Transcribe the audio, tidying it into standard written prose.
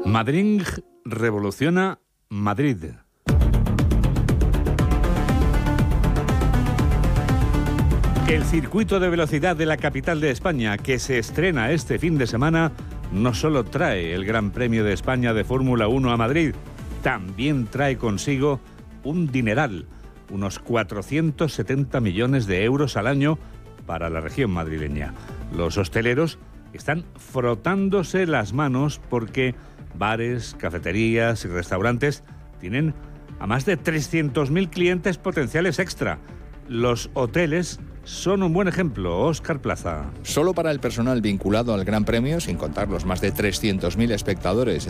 Madrid revoluciona Madrid. Que el circuito de velocidad de la capital de España, que se estrena este fin de semana, no solo trae el Gran Premio de España de Fórmula 1 a Madrid, también trae consigo un dineral, unos 470 millones de euros al año para la región madrileña. Los hosteleros están frotándose las manos porque bares, cafeterías y restaurantes tienen a más de 300.000 clientes potenciales extra. Los hoteles son un buen ejemplo. Óscar Plaza. Solo para el personal vinculado al Gran Premio, sin contar los más de 300.000 espectadores